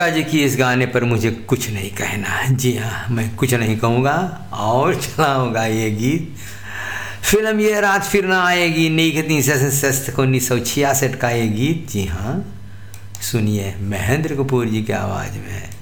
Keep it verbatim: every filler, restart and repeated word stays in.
जी की इस गाने पर मुझे कुछ नहीं कहना है। जी हाँ, मैं कुछ नहीं कहूँगा और चलाऊँगा ये गीत। फिल्म ये रात फिर ना आएगी, निकती सस्त को उन्नीस सौ छियासठ का ये गीत। जी हाँ, सुनिए महेंद्र कपूर जी की आवाज़ में।